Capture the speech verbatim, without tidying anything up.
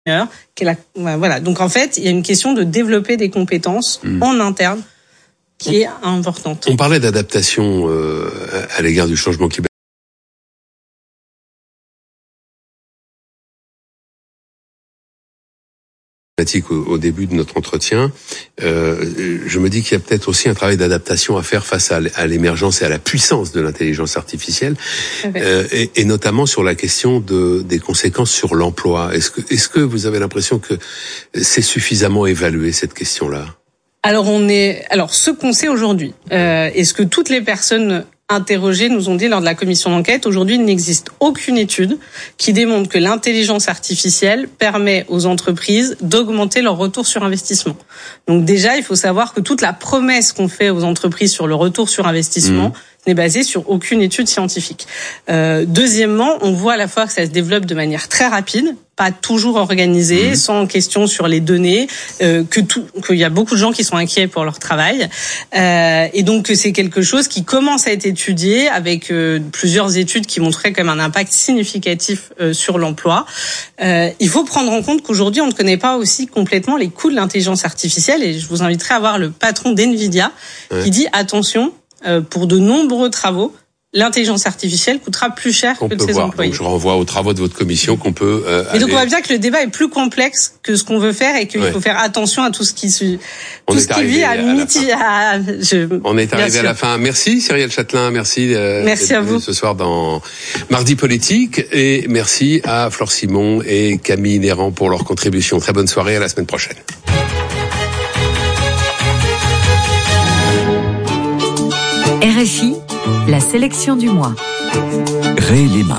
Qui est la, voilà. Donc en fait, il y a une question de développer des compétences mmh. en interne qui est importante. On parlait d'adaptation euh, à l'égard du changement climatique. Au, au début de notre entretien, euh, je me dis qu'il y a peut-être aussi un travail d'adaptation à faire face à, à l'émergence et à la puissance de l'intelligence artificielle, euh, et, et notamment sur la question de, des conséquences sur l'emploi. Est-ce que, est-ce que vous avez l'impression que c'est suffisamment évalué, cette question-là ? Alors on est, alors ce qu'on sait aujourd'hui, euh, est-ce que toutes les personnes interrogés nous ont dit lors de la commission d'enquête, aujourd'hui il n'existe aucune étude qui démontre que l'intelligence artificielle permet aux entreprises d'augmenter leur retour sur investissement. Donc déjà, il faut savoir que toute la promesse qu'on fait aux entreprises sur le retour sur investissement mmh. n'est basée sur aucune étude scientifique. Euh, deuxièmement, on voit à la fois que ça se développe de manière très rapide, pas toujours organisée, mmh. sans question sur les données, euh, que tout, qu'il y a beaucoup de gens qui sont inquiets pour leur travail, euh, et donc que c'est quelque chose qui commence à être étudié avec euh, plusieurs études qui montraient quand même un impact significatif euh, sur l'emploi. Euh, il faut prendre en compte qu'aujourd'hui on ne connaît pas aussi complètement les coûts de l'intelligence artificielle, et je vous inviterai à voir le patron d'NVIDIA ouais. qui dit attention, euh, pour de nombreux travaux, l'intelligence artificielle coûtera plus cher on que peut ses voir. employés. Donc je renvoie aux travaux de votre commission qu'on peut. Euh, et donc aller... on voit bien que le débat est plus complexe que ce qu'on veut faire et qu'il ouais. faut faire attention à tout ce qui se, tout ce qui vit à, à midi. À, je, on est arrivé à la fin. Merci Cyrielle Chatelain, merci. Euh, merci à vous ce soir dans Mardi Politique, et merci à Flore Simon et Camille Néran pour leur contribution. Très bonne soirée, à la semaine prochaine. R F I, la sélection du mois. Ray Lima.